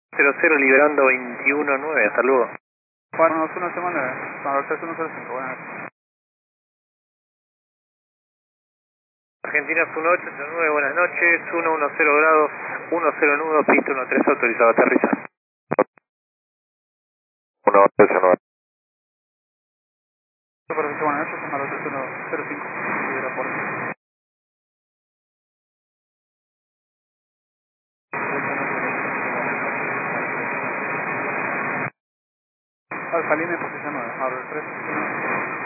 00 liberando 21-9, hasta luego. Juan 2109, San 3105, buenas noches. Argentina 1809, buenas noches, 110 grados, 10 nudo, pista 13 autorizado, aterriza. 119. Perfecto, buenas noches, San 3105, libera por Alfa Lima en posición 9, Marvel 3.